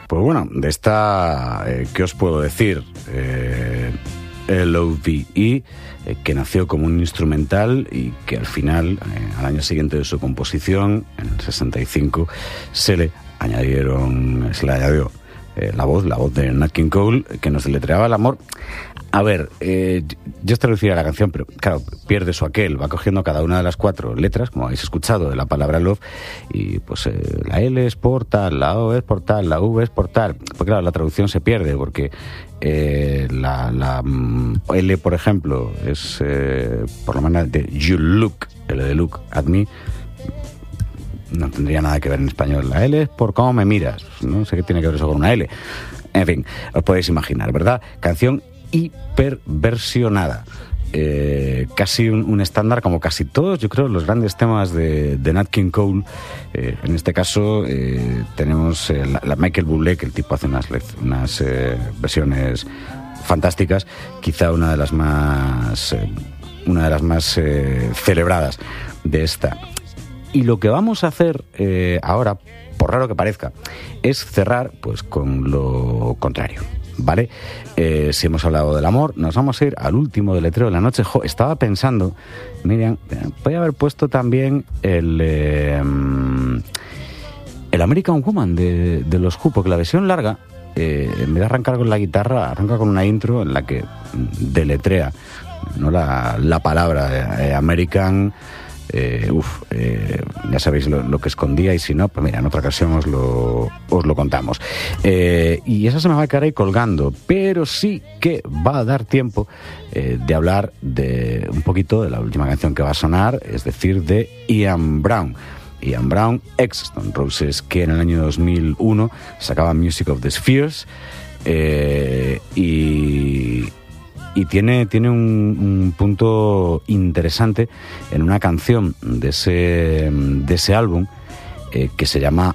Pues bueno, de esta, ¿qué os puedo decir? L.O.V.E, que nació como un instrumental y que al final, al año siguiente de su composición, en el 65, se le añadió la voz de Nat King Cole, que nos deletreaba el amor. A ver, yo traduciría la canción, pero claro, pierde su aquel, va cogiendo cada una de las 4 letras, como habéis escuchado, de la palabra love, y pues la L es por tal, la O es por tal, la V es por tal. Pues claro, la traducción se pierde, porque la L, por ejemplo, es por la manera de you look, L de look at me. No tendría nada que ver en español. La L es por cómo me miras. No sé qué tiene que ver eso con una L. En fin, os podéis imaginar, ¿verdad? Canción hiperversionada. Casi un estándar, como casi todos, yo creo, los grandes temas de Nat King Cole. En este caso tenemos la Michael Bublé, que el tipo hace unas versiones fantásticas. Quizá una de las más celebradas de esta. Y lo que vamos a hacer ahora, por raro que parezca, es cerrar pues con lo contrario, ¿vale? Si hemos hablado del amor, nos vamos a ir al último deletreo de la noche. Estaba pensando, Miriam, podría haber puesto también el American Woman de los Who, porque la versión larga, en vez de arrancar con la guitarra, arranca con una intro en la que deletrea, ¿no?, la palabra American. Ya sabéis lo que escondía, y si no, pues mira, en otra ocasión os lo contamos. Y esa se me va a quedar ahí colgando, pero sí que va a dar tiempo de hablar de un poquito de la última canción que va a sonar, es decir, de Ian Brown. Ian Brown, ex Stone Roses, que en el año 2001 sacaba Music of the Spheres, y tiene un punto interesante en una canción de ese álbum que se llama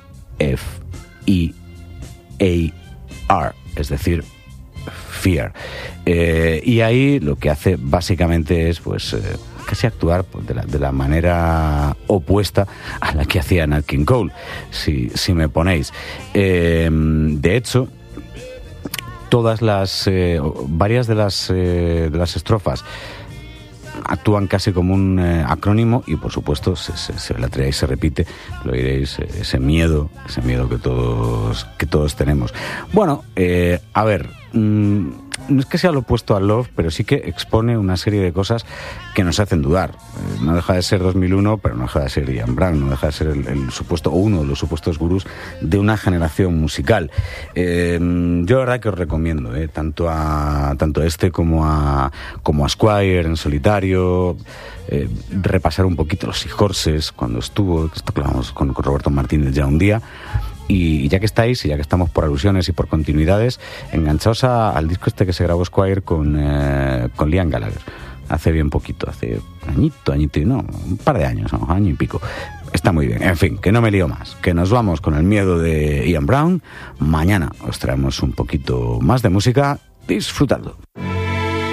F-E-A-R, es decir, Fear. Y ahí lo que hace básicamente es pues casi actuar de la manera opuesta a la que hacía Nat King Cole, si me ponéis. De hecho, varias de las estrofas actúan casi como un acrónimo, y por supuesto se letrea y se repite, lo oiréis, ese miedo que todos tenemos. Bueno, a ver, no es que sea lo opuesto al love, pero sí que expone una serie de cosas que nos hacen dudar. No deja de ser 2001, pero no deja de ser Ian Brown, no deja de ser el supuesto, o uno de los supuestos gurús de una generación musical. Yo la verdad que os recomiendo, tanto a este como a Squire en solitario, repasar un poquito los Seahorses cuando estuvo, esto que hablamos con Roberto Martínez ya un día. Y ya que estáis, y ya que estamos por alusiones y por continuidades, enganchaos al disco este que se grabó Squire con Liam Gallagher. Hace bien poquito, hace añito y no, un par de años, ¿no? Año y pico. Está muy bien. En fin, que no me lío más. Que nos vamos con el miedo de Ian Brown. Mañana os traemos un poquito más de música. Disfrutadlo.